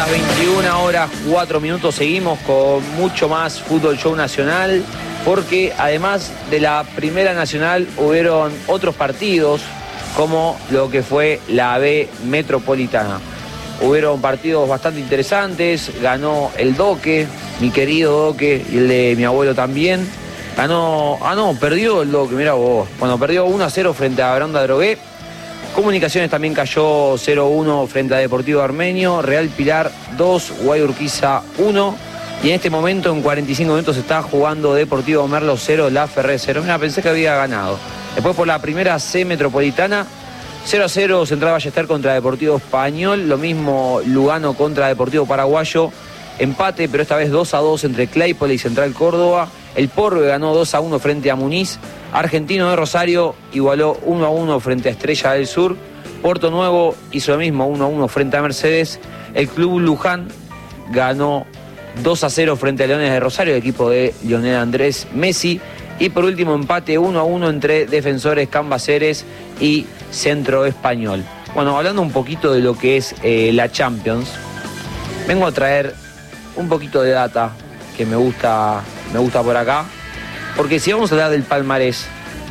las 21 horas 4 minutos seguimos con mucho más Fútbol Show Nacional, porque además de la Primera Nacional hubieron otros partidos como lo que fue la B Metropolitana. Hubieron partidos bastante interesantes, ganó el Doque, mi querido Doque, y el de mi abuelo también. Perdió el Doque, mira vos. Bueno, perdió 1-0 frente a Bronda Drogué. Comunicaciones también cayó 0-1 frente a Deportivo Armenio. Real Pilar 2, Guayurquiza 1. Y en este momento, en 45 minutos, está jugando Deportivo Merlo 0, La Ferré 0. Mira, pensé que había ganado. Después por la primera C Metropolitana, 0-0 Central Ballester contra Deportivo Español. Lo mismo Lugano contra Deportivo Paraguayo. Empate, pero esta vez 2-2 entre Claypole y Central Córdoba. El Porbe ganó 2-1 frente a Muniz. Argentino de Rosario igualó 1-1 frente a Estrella del Sur. Puerto Nuevo hizo lo mismo, 1-1 frente a Mercedes. El Club Luján ganó 2-0 frente a Leones de Rosario, el equipo de Lionel Andrés Messi. Y por último, empate 1-1 entre Defensores Cambaceres y Centro Español. Bueno, hablando un poquito de lo que es la Champions, vengo a traer un poquito de data que me gusta por acá. Porque si vamos a hablar del palmarés,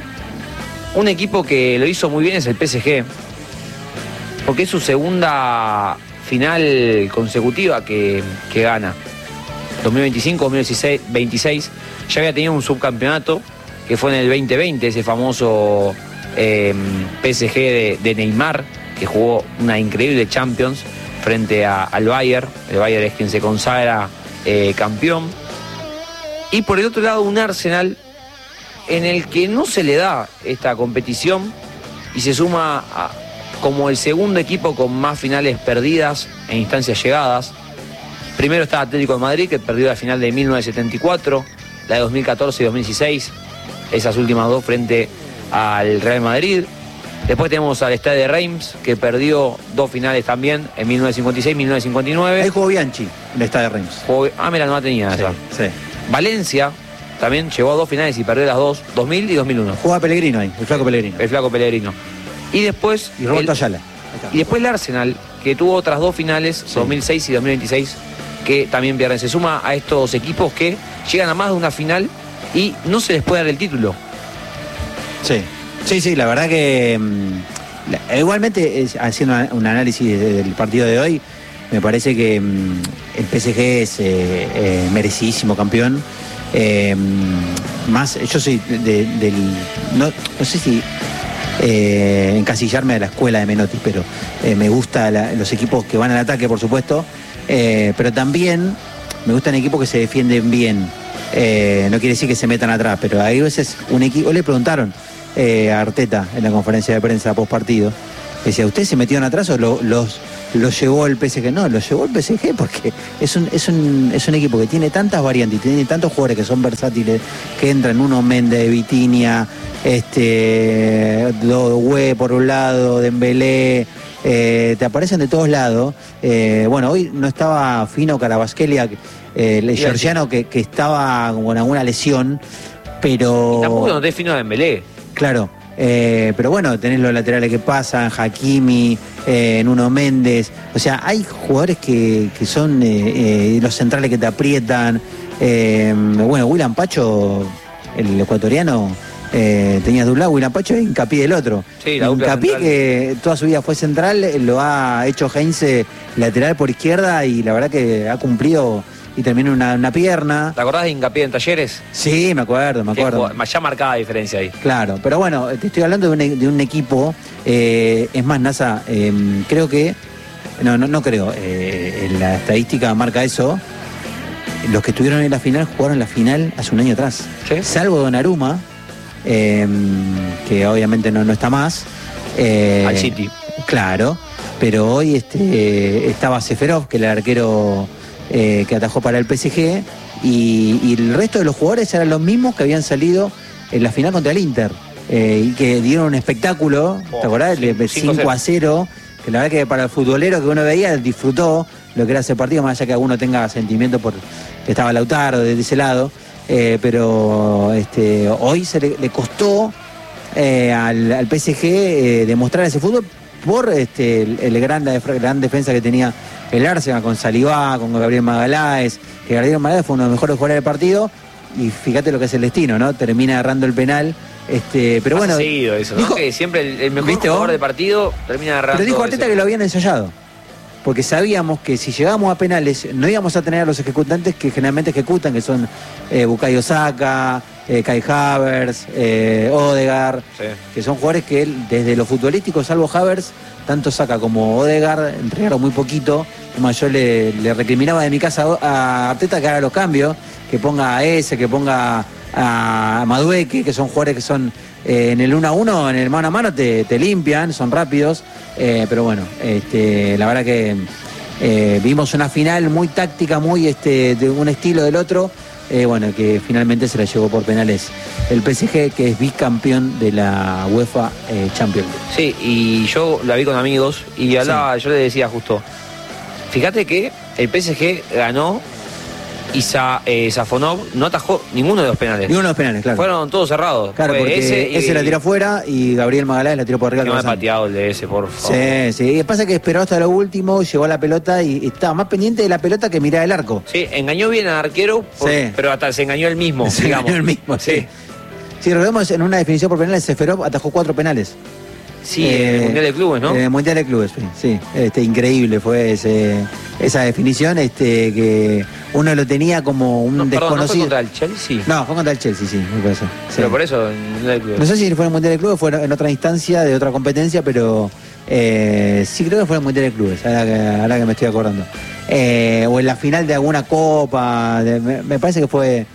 un equipo que lo hizo muy bien es el PSG. Porque es su segunda final consecutiva que gana. 2025, 2026, ya había tenido un subcampeonato que fue en el 2020, ese famoso PSG de Neymar, que jugó una increíble Champions frente al Bayern. El Bayern es quien se consagra campeón. Y por el otro lado, un Arsenal en el que no se le da esta competición y se suma como el segundo equipo con más finales perdidas en instancias llegadas. Primero está Atlético de Madrid, que perdió la final de 1974, la de 2014 y 2016, esas últimas dos frente al Real Madrid. Después tenemos al Stade de Reims, que perdió dos finales también, en 1956 y 1959. Ahí jugó Bianchi, en el Stade de Reims. Mira, no la tenía esa. Sí. Valencia también llegó a dos finales y perdió las dos, 2000 y 2001. Jugaba Pellegrino ahí, el flaco Pellegrino. El flaco Pellegrino. Y después... Y Roberto Ayala. Y después el Arsenal, que tuvo otras dos finales, sí, 2006 y 2026, que también pierden. Se suma a estos equipos que llegan a más de una final y no se les puede dar el título. Sí, la verdad que igualmente, haciendo un análisis del partido de hoy, me parece que el PSG es merecidísimo campeón. Yo soy no sé si encasillarme a la escuela de Menotti, pero me gustan los equipos que van al ataque, por supuesto, pero también me gustan equipos que se defienden bien. No quiere decir que se metan atrás, pero hay veces un equipo. Hoy le preguntaron a Arteta en la conferencia de prensa post partido, decía, ¿ustedes se metieron atrás o los llevó el PSG? No, los llevó el PSG porque es un equipo que tiene tantas variantes y tiene tantos jugadores que son versátiles, que entran uno Méndez, Vitinha, Doué por un lado, Dembélé, te aparecen de todos lados. Bueno, hoy no estaba Fino Carabasquelia, el georgiano que estaba con alguna lesión, pero... Y tampoco no te Fino Dembélé. Claro. Pero bueno, tenés los laterales que pasan, Hakimi, Nuno Méndez, o sea, hay jugadores que son los centrales que te aprietan. Bueno, William Pacho, el ecuatoriano, tenías de un lado William Pacho y Hincapié del otro. Sí, Hincapié, que toda su vida fue central, lo ha hecho Heinze lateral por izquierda y la verdad que ha cumplido. Y terminó una pierna. ¿Te acordás de Hincapié en Talleres? Sí, me acuerdo. Ya marcaba diferencia ahí. Claro, pero bueno, te estoy hablando de un equipo, es más, NASA, creo que, no creo, la estadística marca eso, los que estuvieron en la final jugaron la final hace un año atrás. ¿Sí? Salvo Donnarumma, que obviamente no está más. Al City. Claro, pero hoy estaba Seferov, que era el arquero... que atajó para el PSG, y el resto de los jugadores eran los mismos que habían salido en la final contra el Inter, y que dieron un espectáculo, ¿te acordás? 5-0, que la verdad que para el futbolero que uno veía disfrutó lo que era ese partido, más allá que alguno tenga sentimiento por que estaba Lautaro de ese lado, pero hoy le costó al PSG demostrar ese fútbol, por la gran defensa que tenía el Arsenal con Saliba, con Gabriel Magalhães, que Gabriel Magalhães fue uno de los mejores jugadores del partido, y fíjate lo que es el destino, ¿no? Termina agarrando el penal. Pero bueno, seguido eso, ¿no? Que siempre el mejor jugador del partido termina agarrando. Pero dijo Arteta que lo habían ensayado, porque sabíamos que si llegábamos a penales no íbamos a tener a los ejecutantes que generalmente ejecutan, que son Bukayo Saka, Kai Havertz, Odegaard, sí, que son jugadores que él, desde lo futbolístico, salvo Havertz, tanto Saka como Odegaard entregaron muy poquito. Además, yo le recriminaba de mi casa a Arteta que haga los cambios, que ponga a ese, que ponga a Madueke, que son jugadores que son en el 1-1, en el mano a mano te limpian, son rápidos, pero bueno, la verdad que vimos una final muy táctica, muy de un estilo del otro, bueno, que finalmente se la llevó por penales el PSG, que es bicampeón de la UEFA Champions League. Sí, y yo la vi con amigos y hablaba, sí, yo le decía justo, fíjate que el PSG ganó y Safonov no atajó ninguno de los penales. Ninguno de los penales, claro. Fueron todos cerrados. Claro, porque ese la tiró afuera y Gabriel Magalhães la tiró por arriba. No me ha pateado el de ese, por favor. Sí, sí. Y pasa que esperó hasta lo último, llegó a la pelota y estaba más pendiente de la pelota que miraba el arco. Sí, engañó bien al arquero, sí, pero hasta se engañó él mismo. Se engañó él mismo, sí. Sí, recordemos, en una definición por penales, Seferov atajó 4 penales. Sí, en el Mundial de Clubes, ¿no? En el Mundial de Clubes, sí. Increíble fue esa definición, que uno lo tenía como un desconocido. ¿No fue contra el Chelsea? No, fue contra el Chelsea, sí, me parece. Sí. Pero por eso, en el Mundial de Clubes. No sé si fue en el Mundial de Clubes, fue en otra instancia, de otra competencia, pero sí creo que fue en el Mundial de Clubes, ahora que me estoy acordando. O en la final de alguna copa, me parece que fue...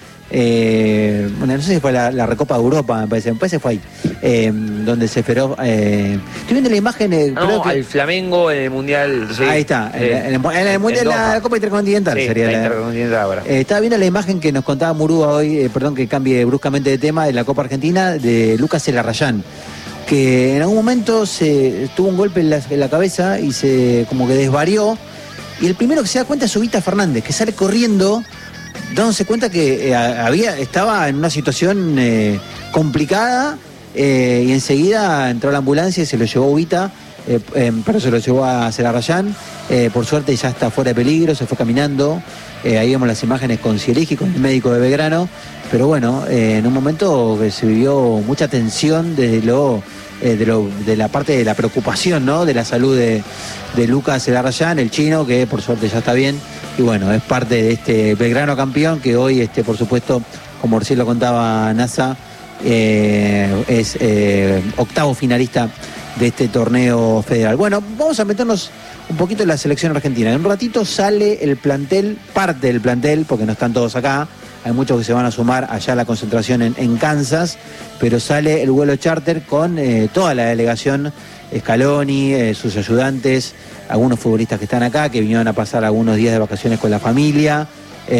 bueno, no sé si fue la Recopa de Europa, me parece que fue ahí, donde se esperó. Estoy viendo la imagen. Creo que al Flamengo en el Mundial. Sí, ahí está, en el Mundial, la Copa Intercontinental, sí, sería la Intercontinental ahora. Estaba viendo la imagen que nos contaba Murúa hoy, perdón que cambie bruscamente de tema, de la Copa Argentina, de Lucas Elarrayán, que en algún momento tuvo un golpe en la cabeza y se como que desvarió, y el primero que se da cuenta es Ubita Fernández, que sale corriendo, dándose cuenta que estaba en una situación complicada, y enseguida entró a la ambulancia y se lo llevó Ubita, pero se lo llevó a Celarrayán. Por suerte ya está fuera de peligro, se fue caminando. Ahí vemos las imágenes con Cieligi, con el médico de Belgrano. Pero bueno, en un momento que se vivió mucha tensión desde de la parte de la preocupación, ¿no? De la salud de Lucas Celarrayán, el chino, que por suerte ya está bien. Y bueno, es parte de este Belgrano campeón, que hoy, por supuesto, como recién lo contaba NASA, es octavo finalista de este torneo federal. Bueno, vamos a meternos un poquito en la selección argentina. En un ratito sale el plantel, parte del plantel, porque no están todos acá. Hay muchos que se van a sumar allá a la concentración en Kansas, pero sale el vuelo charter con toda la delegación, Scaloni, sus ayudantes, algunos futbolistas que están acá, que vinieron a pasar algunos días de vacaciones con la familia,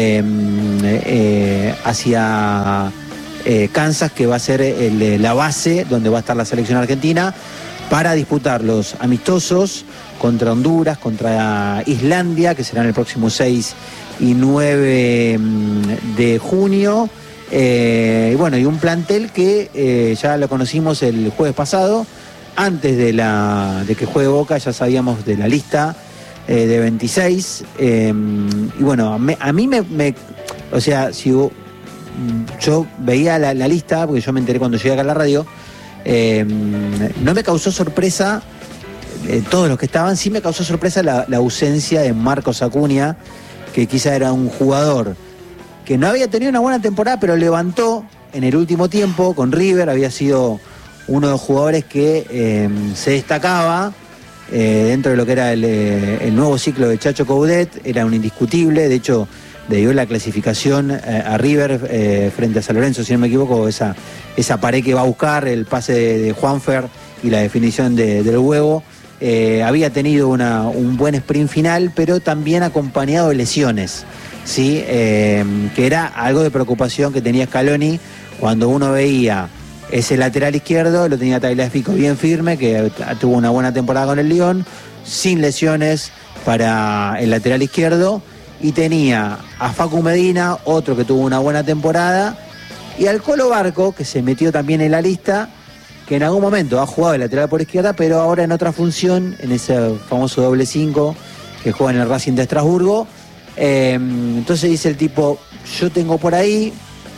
hacia Kansas, que va a ser la base donde va a estar la selección argentina, para disputar los amistosos contra Honduras, contra Islandia, que serán el próximo 6 y 9 de junio. Y bueno, y un plantel que ya lo conocimos el jueves pasado, antes de que juegue Boca, ya sabíamos de la lista de 26. Y bueno, a mí o sea, si yo veía la lista, porque yo me enteré cuando llegué acá a la radio, no me causó sorpresa todos los que estaban. Sí me causó sorpresa la ausencia de Marcos Acuña, que quizá era un jugador que no había tenido una buena temporada, pero levantó en el último tiempo con River. Había sido uno de los jugadores que se destacaba dentro de lo que era el nuevo ciclo de Chacho Coudet. Era un indiscutible, de hecho le dio la clasificación a River frente a San Lorenzo, si no me equivoco, esa pared que va a buscar, el pase de Juanfer y la definición del huevo. Había tenido un buen sprint final, pero también acompañado de lesiones, ¿sí? Que era algo de preocupación que tenía Scaloni cuando uno veía ese lateral izquierdo. Lo tenía Tagliafico bien firme, que tuvo una buena temporada con el Lyon, sin lesiones para el lateral izquierdo, y tenía a Facu Medina, otro que tuvo una buena temporada, y al Colo Barco, que se metió también en la lista, que en algún momento ha jugado de lateral por izquierda, pero ahora en otra función, en ese famoso doble 5 que juega en el Racing de Estrasburgo. Entonces dice el tipo, yo tengo por ahí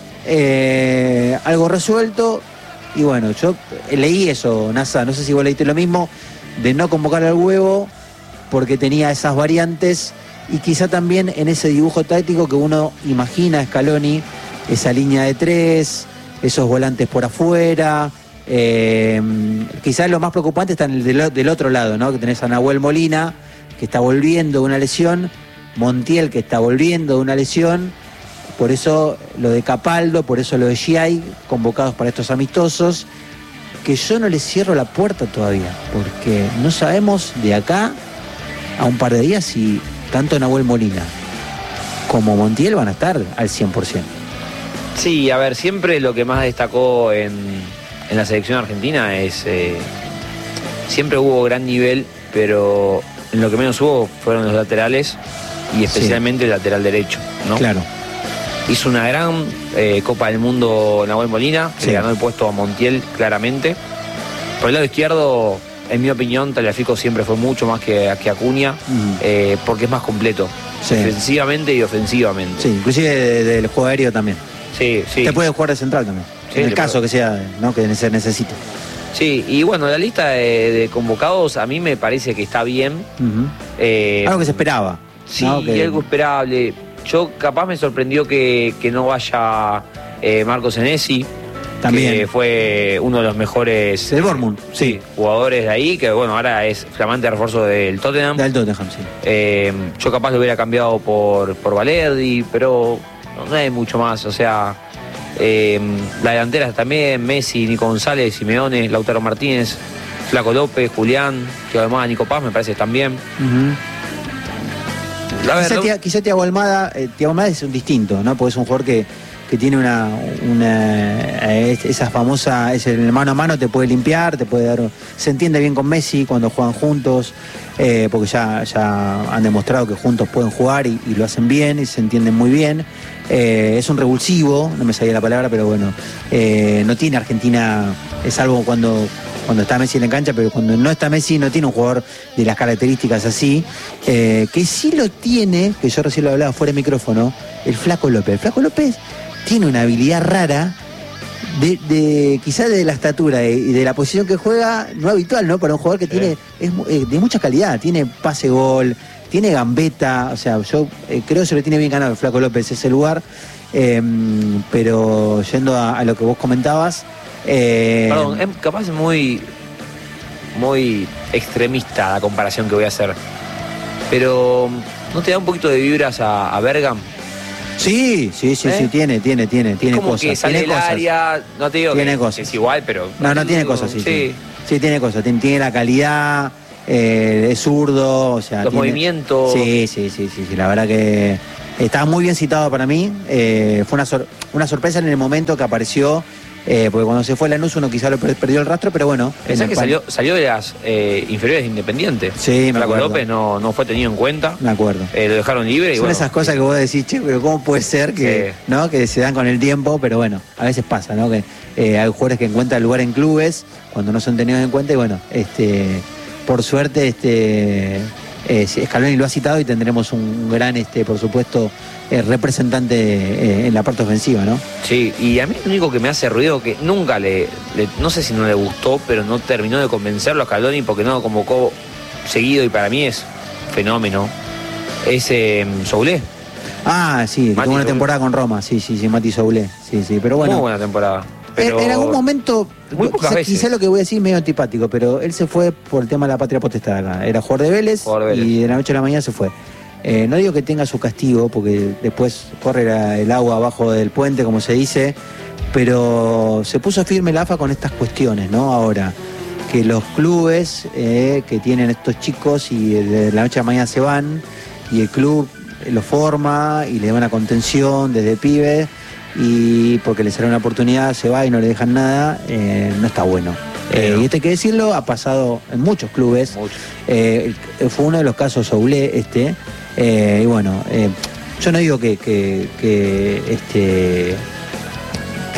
algo resuelto, y bueno, yo leí eso, NASA, no sé si vos leíste lo mismo, de no convocar al Huevo porque tenía esas variantes, y quizá también en ese dibujo táctico que uno imagina a Scaloni, esa línea de 3, esos volantes por afuera. Quizás lo más preocupante está en del otro lado, ¿no? Que tenés a Nahuel Molina, que está volviendo de una lesión, Montiel, que está volviendo de una lesión, por eso lo de Capaldo, por eso lo de Giai, convocados para estos amistosos, que yo no les cierro la puerta todavía, porque no sabemos de acá a un par de días si tanto Nahuel Molina como Montiel van a estar al 100%. Sí, a ver, siempre lo que más destacó en la selección argentina es... siempre hubo gran nivel, pero en lo que menos hubo fueron los laterales, y especialmente el lateral derecho, ¿no? Claro. Hizo una gran Copa del Mundo Nahuel Molina, que le ganó el puesto a Montiel claramente. Por el lado izquierdo, en mi opinión, Tagliafico siempre fue mucho más que Acuña, porque es más completo, defensivamente y ofensivamente. Sí, inclusive del juego aéreo también. Sí, sí. Te puede jugar de central también, en el caso que sea, ¿no? Que se necesite. Sí, y bueno, la lista de convocados a mí me parece que está bien. Algo que se esperaba. Sí, ¿no? y algo esperable. Yo capaz me sorprendió que no vaya Marco Senesi, también, que fue uno de los mejores del Bournemouth, sí, jugadores de ahí, que bueno, ahora es flamante refuerzo del Tottenham. Del Tottenham, sí. Yo capaz lo hubiera cambiado por Valerdi, pero no hay mucho más, o sea, la delantera también, Messi, Nico González, Simeone, Lautaro Martínez, Flaco López, Julián, que además Nico Paz me parece también. Quizá Thiago Almada es un distinto, ¿no? Porque es un jugador que tiene esa famosa, es el mano a mano, te puede limpiar, te puede dar, se entiende bien con Messi cuando juegan juntos, porque ya han demostrado que juntos pueden jugar y lo hacen bien y se entienden muy bien. Es un revulsivo, no me salía la palabra, pero bueno, no tiene Argentina, es algo cuando está Messi en la cancha, pero cuando no está Messi no tiene un jugador de las características así, que sí lo tiene, que yo recién lo hablaba fuera de micrófono, el Flaco López. El Flaco López tiene una habilidad rara, quizás de la estatura y de la posición que juega, no habitual, ¿no? Para un jugador que tiene es de mucha calidad, tiene pase-gol, tiene gambeta, o sea, yo creo que se lo tiene bien ganado el Flaco López ese lugar, pero yendo a lo que vos comentabas... Perdón, capaz es muy extremista la comparación que voy a hacer, pero ¿no te da un poquito de vibras a Bergam? Sí, tiene como cosas. Que sale del área, no te digo tiene que cosas. Es igual, pero... No tiene cosas, sí, tiene cosas, tiene la calidad, es zurdo, o sea... Los movimientos... Sí, la verdad que estaba muy bien citado para mí, fue una sorpresa en el momento que apareció, porque cuando se fue Lanús uno quizá lo perdió el rastro, pero bueno... Pensás que salió de las inferiores de Independiente. Sí, me acuerdo. López no fue tenido en cuenta. Me acuerdo. Lo dejaron libre. Son esas cosas que vos decís, che, pero ¿cómo puede ser que, ¿no? que se dan con el tiempo? Pero bueno, a veces pasa, ¿no? Que hay jugadores que encuentran lugar en clubes cuando no son tenidos en cuenta y bueno, por suerte Scaloni lo ha citado y tendremos un gran, por supuesto, representante en la parte ofensiva, ¿no? Sí, y a mí lo único que me hace ruido, que nunca no sé si no le gustó, pero no terminó de convencerlo a Scaloni porque no lo convocó seguido y para mí es fenómeno, es Soulé. Ah, sí, tuvo una temporada con Roma, sí, Mati Soulé, sí, pero bueno. Muy buena temporada. Pero en algún momento, muy pocas veces. Quizá lo que voy a decir es medio antipático, pero él se fue por el tema de la patria potestad acá. Era jugador de Vélez y de la noche a la mañana se fue. No digo que tenga su castigo, porque después corre el agua abajo del puente, como se dice, pero se puso firme la AFA con estas cuestiones, ¿no? Ahora, que los clubes que tienen estos chicos y de la noche a la mañana se van, y el club lo forma y le da una contención desde pibes, y porque le sale una oportunidad se va y no le dejan nada, no está bueno. Y esto hay que decirlo, ha pasado en muchos clubes. Fue uno de los casos Soulé y bueno, yo no digo que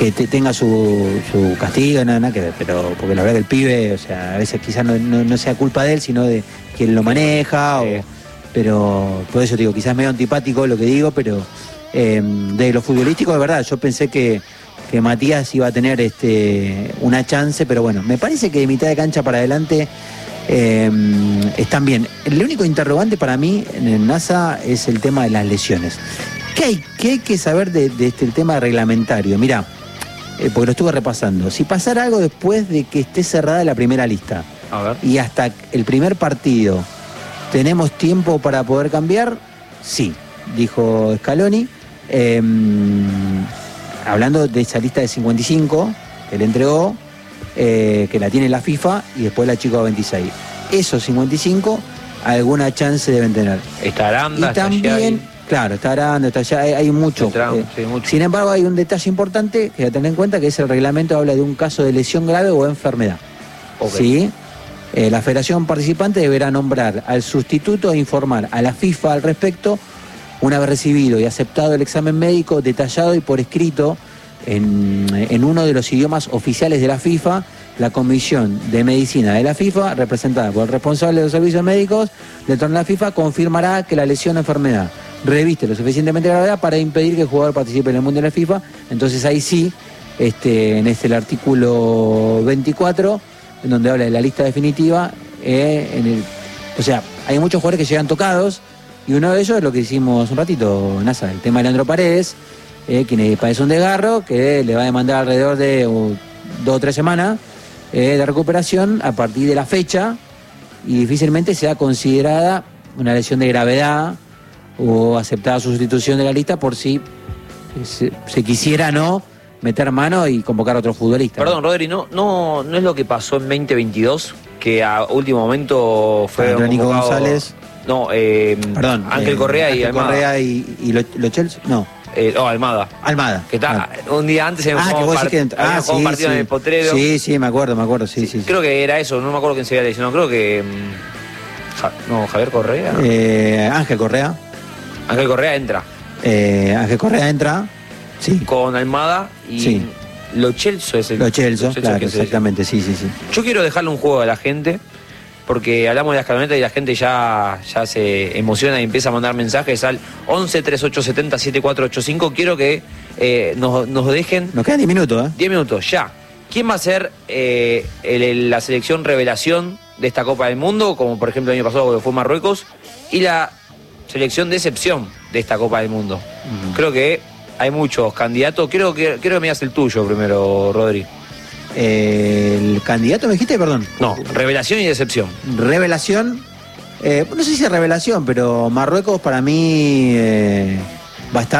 que tenga su castigo, nada que ver, pero porque la verdad que el pibe, o sea, a veces quizás no sea culpa de él, sino de quien lo maneja, pero por eso digo, quizás medio antipático lo que digo, pero de lo futbolístico, de verdad, yo pensé que Matías iba a tener una chance, pero bueno, me parece que de mitad de cancha para adelante están bien. El único interrogante para mí en el NASA es el tema de las lesiones. ¿Qué hay que saber de el tema reglamentario? Mirá, porque lo estuve repasando. Si pasara algo después de que esté cerrada la primera lista y hasta el primer partido, ¿tenemos tiempo para poder cambiar? Sí, dijo Scaloni. Hablando de esa lista de 55 que le entregó, que la tiene la FIFA y después la chica 26. Esos 55, alguna chance deben tener. Está Aranda, y también, claro, está Aranda, está allá, hay mucho. mucho. Sin embargo, hay un detalle importante que hay que tener en cuenta, que es el reglamento habla de un caso de lesión grave o enfermedad. ¿Sí? La federación participante deberá nombrar al sustituto e informar a la FIFA al respecto una vez recibido y aceptado el examen médico detallado y por escrito en uno de los idiomas oficiales de la FIFA. La Comisión de Medicina de la FIFA, representada por el responsable de los servicios médicos del torneo de la FIFA, confirmará que la lesión o enfermedad reviste lo suficientemente gravedad para impedir que el jugador participe en el Mundial de la FIFA. Entonces ahí sí, en el artículo 24, en donde habla de la lista definitiva, o sea, hay muchos jugadores que llegan tocados, y uno de ellos es lo que hicimos un ratito, NASA, el tema de Leandro Paredes, quien padece un desgarro, que le va a demandar alrededor de 2 o 3 semanas de recuperación a partir de la fecha, y difícilmente sea considerada una lesión de gravedad o aceptada su sustitución de la lista por si se quisiera meter mano y convocar a otro futbolista. Perdón, Rodri, no es lo que pasó en 2022, que a último momento fue Nico González. No, perdón, Ángel Correa y Almada. Correa y Lo Chelsea, no. Almada. Almada. Que está un día antes en un partido en el Potrero. Sí, me acuerdo, sí. Creo que era eso, no me acuerdo quién se había lesionado. Creo que. Javier Correa. Ángel Correa. Ángel Correa entra. Ángel Correa entra, sí. Con Almada y. Lo Chelsea es el. Lo Chelsea, claro, exactamente, sí. Yo quiero dejarle un juego a la gente, porque hablamos de las camionetas y la gente ya se emociona y empieza a mandar mensajes al 11 3870 7485. Quiero que nos dejen. Nos quedan 10 minutos, 10 minutos, ya. ¿Quién va a ser la selección revelación de esta Copa del Mundo? Como por ejemplo el año pasado que fue Marruecos. Y la selección de excepción de esta Copa del Mundo. Creo que hay muchos candidatos. Quiero que me digas el tuyo primero, Rodri. ¿El candidato me dijiste, perdón? No, revelación y decepción. Revelación, no sé si es revelación, pero Marruecos para mí va a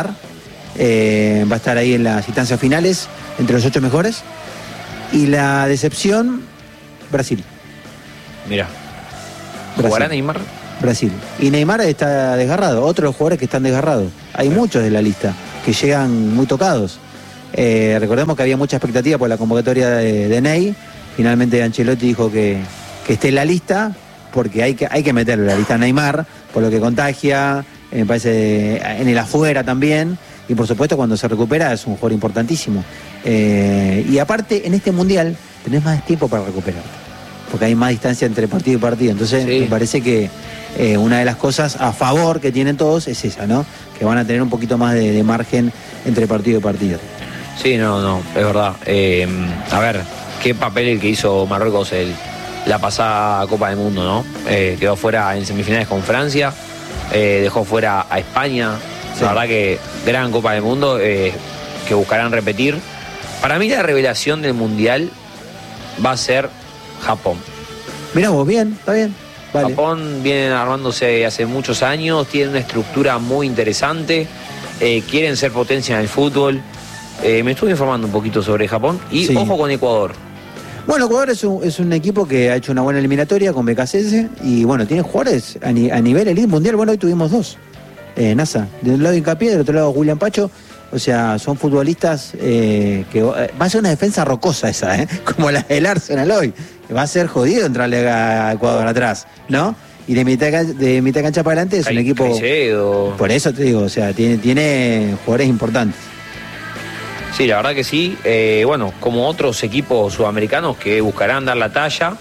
estar ahí en las instancias finales, entre los 8 mejores. Y la decepción, Brasil. Mira, ¿jugará Neymar? Brasil. Y Neymar está desgarrado, otros jugadores que están desgarrados. Hay muchos de la lista que llegan muy tocados. Recordemos que había mucha expectativa por la convocatoria de Ney. Finalmente Ancelotti dijo que esté en la lista, porque hay que meterlo en la lista a Neymar, por lo que contagia, me parece, en el afuera también, y por supuesto cuando se recupera es un jugador importantísimo. Y aparte, en este Mundial tenés más tiempo para recuperar, porque hay más distancia entre partido y partido. Entonces me parece que una de las cosas a favor que tienen todos es esa, ¿no? Que van a tener un poquito más de margen entre partido y partido. Sí, no, es verdad. A ver, qué papel el que hizo Marruecos la pasada Copa del Mundo, ¿no? Quedó fuera en semifinales con Francia, dejó fuera a España. Sí. La verdad que gran Copa del Mundo, que buscarán repetir. Para mí la revelación del Mundial va a ser Japón. Mirá vos, bien, está bien. Vale. Japón viene armándose hace muchos años, tiene una estructura muy interesante, quieren ser potencia en el fútbol. Me estuve informando un poquito sobre Japón y ojo con Ecuador. Bueno, Ecuador es un equipo que ha hecho una buena eliminatoria con BKCS y bueno, tiene jugadores a nivel elite mundial. Bueno, hoy tuvimos 2. NASA, de un lado Hincapié, del otro lado Julián Pacho. O sea, son futbolistas que va a ser una defensa rocosa esa, como la del Arsenal hoy. Va a ser jodido entrarle a Ecuador atrás, ¿no? Y de mitad cancha para adelante es un equipo. Caicedo. Por eso te digo, o sea, tiene jugadores importantes. Sí, la verdad que sí. Bueno, como otros equipos sudamericanos que buscarán dar la talla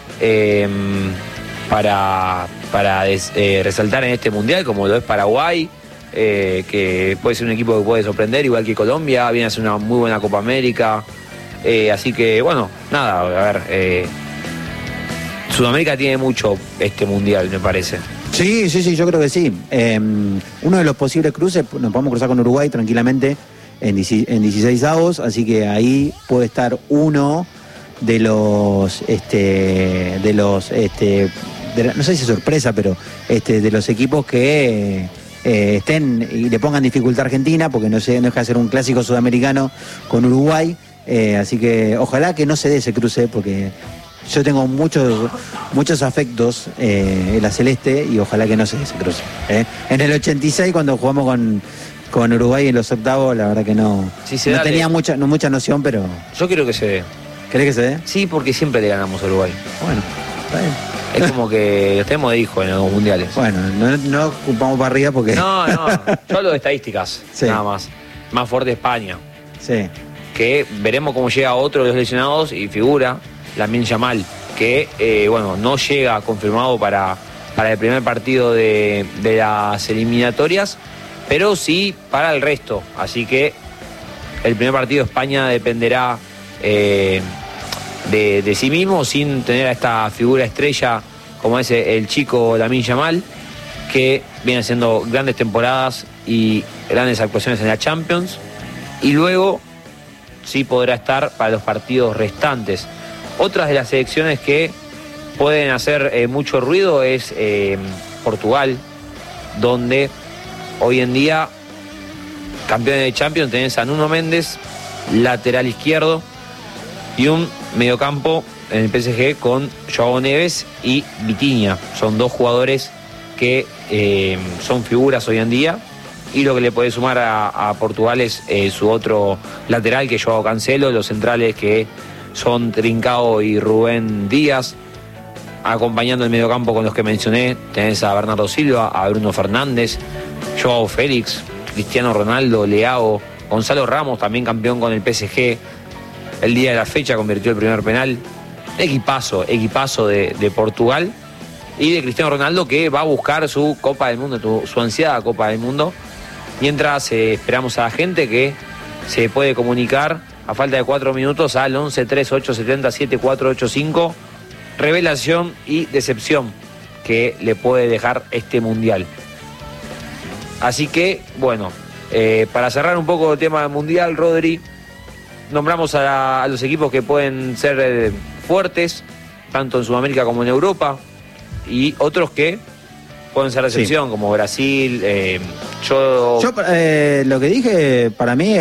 para resaltar en este mundial, como lo es Paraguay, que puede ser un equipo que puede sorprender, igual que Colombia, viene a hacer una muy buena Copa América. Así que, bueno, nada, a ver, Sudamérica tiene mucho este mundial, me parece. Sí, yo creo que sí. Uno de los posibles cruces, nos podemos cruzar con Uruguay tranquilamente en 16avos, así que ahí puede estar uno de los, no sé si sorpresa, pero de los equipos que estén y le pongan dificultad a Argentina, porque no deja de ser un clásico sudamericano con Uruguay, así que ojalá que no se dé ese cruce, porque yo tengo muchos afectos en la celeste y ojalá que no se dé ese cruce. En el 86, cuando jugamos con Uruguay en los octavos, la verdad que no tenía mucha noción, pero... Yo quiero que se dé. ¿Querés que se dé? Sí, porque siempre le ganamos a Uruguay. Bueno, está bien. Es como que los tenemos de hijo en los mundiales. Bueno, no ocupamos para arriba porque... No, yo hablo de estadísticas, sí. Nada más. Más fuerte España. Sí. Que veremos cómo llega otro de los lesionados y figura Lamine Yamal, que no llega confirmado para el primer partido de las eliminatorias, pero sí para el resto. Así que el primer partido de España dependerá de sí mismo, sin tener a esta figura estrella como es el chico Lamine Yamal, que viene haciendo grandes temporadas y grandes actuaciones en la Champions, y luego sí podrá estar para los partidos restantes. Otras de las selecciones que pueden hacer mucho ruido es Portugal, donde hoy en día, campeones de Champions, tenés a Nuno Méndez, lateral izquierdo, y un mediocampo en el PSG con Joao Neves y Vitinha. Son dos jugadores que son figuras hoy en día, y lo que le puede sumar a Portugal es su otro lateral, que es Joao Cancelo, los centrales que son Trincao y Rubén Díaz. Acompañando el mediocampo con los que mencioné, tenés a Bernardo Silva, a Bruno Fernández, Joao Félix, Cristiano Ronaldo, Leao, Gonzalo Ramos, también campeón con el PSG. El día de la fecha convirtió el primer penal. Equipazo de Portugal. Y de Cristiano Ronaldo, que va a buscar su Copa del Mundo, su ansiada Copa del Mundo. Mientras esperamos a la gente que se puede comunicar a falta de 4 minutos al 11 38 70 7485. Revelación y decepción que le puede dejar este mundial. Así que, bueno, para cerrar un poco el tema del mundial, Rodri, nombramos a los equipos que pueden ser fuertes, tanto en Sudamérica como en Europa, y otros que pueden ser decepción, sí, como Brasil. Yo lo que dije, para mí,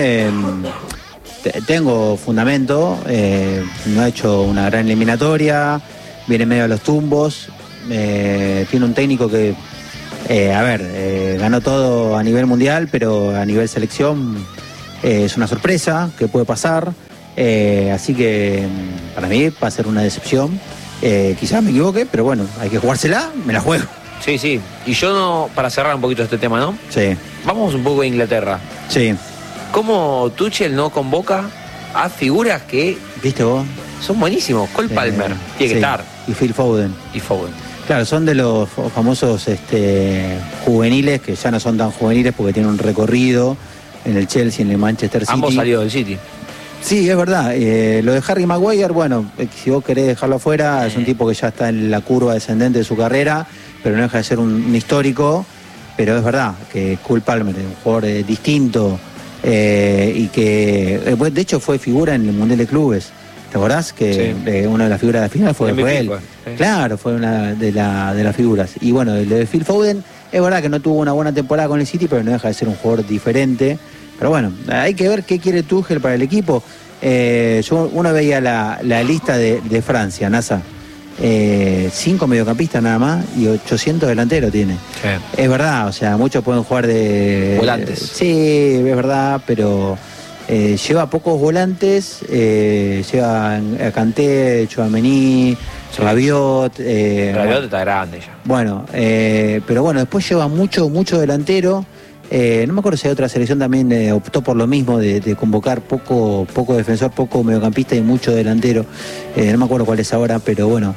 tengo fundamento. No ha hecho una gran eliminatoria, viene medio a los tumbos, tiene un técnico que, ganó todo a nivel mundial, pero a nivel selección es una sorpresa que puede pasar. Así que para mí va a ser una decepción. Quizás me equivoque, pero bueno, hay que jugársela, me la juego. Sí. Y yo no, para cerrar un poquito este tema, ¿no? Sí. Vamos un poco a Inglaterra. Sí. ¿Cómo Tuchel no convoca a figuras que... ¿Viste vos? Son buenísimos. Cole Palmer tiene que estar. Y Phil Foden. Claro, son de los famosos juveniles, que ya no son tan juveniles porque tienen un recorrido en el Chelsea, en el Manchester City. Ambos salieron del City. Sí, es verdad. Lo de Harry Maguire, bueno, si vos querés dejarlo afuera, es un tipo que ya está en la curva descendente de su carrera, pero no deja de ser un histórico. Pero es verdad que Cole Palmer es un jugador distinto y que, de hecho, fue figura en el Mundial de Clubes. ¿Te acordás? Que sí, una de las figuras de la final fue él. Sí. Claro, fue una de las figuras. Y bueno, el de Phil Foden, es verdad que no tuvo una buena temporada con el City, pero no deja de ser un jugador diferente. Pero bueno, hay que ver qué quiere Tuchel para el equipo. Uno veía la lista de Francia, NASA. 5 mediocampistas nada más y 800 delanteros tiene. Sí. Es verdad, o sea, muchos pueden jugar de... volantes. Sí, es verdad, pero... lleva pocos volantes, lleva a Kanté, Tchouaméni, Rabiot. Rabiot está grande ya. Bueno, pero bueno, después lleva mucho delantero. No me acuerdo si hay otra selección también optó por lo mismo, de convocar poco defensor, poco mediocampista y mucho delantero. No me acuerdo cuál es ahora, pero bueno,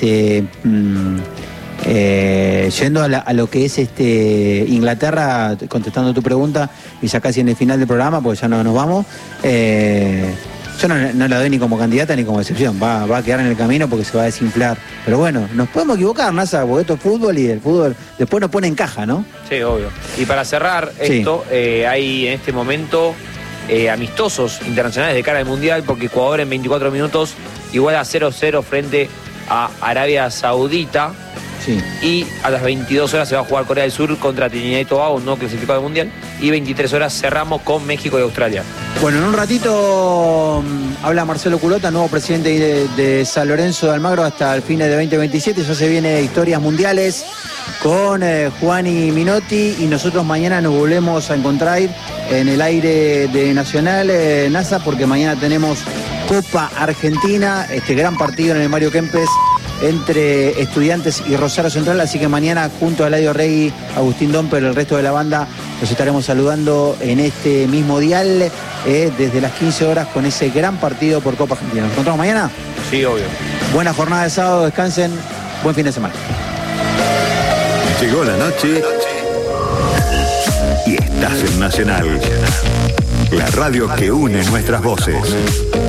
yendo a lo que es Inglaterra, contestando tu pregunta, y ya casi en el final del programa, porque ya no nos vamos, yo no la doy ni como candidata ni como excepción, va a quedar en el camino porque se va a desinflar. Pero bueno, nos podemos equivocar, Nasa, porque esto es fútbol y el fútbol después nos pone en caja, ¿no? Sí, obvio. Y para cerrar esto, hay en este momento amistosos internacionales de cara al Mundial, porque Ecuador en 24 minutos iguala 0-0 frente a Arabia Saudita. Sí. Y a las 22 horas se va a jugar Corea del Sur contra Trinidad y Tobago, no clasificado al Mundial. Y 23 horas cerramos con México y Australia. Bueno, en un ratito habla Marcelo Culota, nuevo presidente de San Lorenzo de Almagro hasta el fin de 2027. Ya se viene Historias Mundiales con Juan y Minotti, y nosotros mañana nos volvemos a encontrar en el aire de Nacional, NASA, porque mañana tenemos Copa Argentina, este gran partido en el Mario Kempes entre Estudiantes y Rosario Central, así que mañana junto a Eladio Rey, Agustín Domper, el resto de la banda, los estaremos saludando en este mismo dial desde las 15 horas con ese gran partido por Copa Argentina. ¿Nos encontramos mañana? Sí, obvio. Buena jornada de sábado, descansen, buen fin de semana. Llegó la noche y estás en Nacional, la radio que une nuestras voces.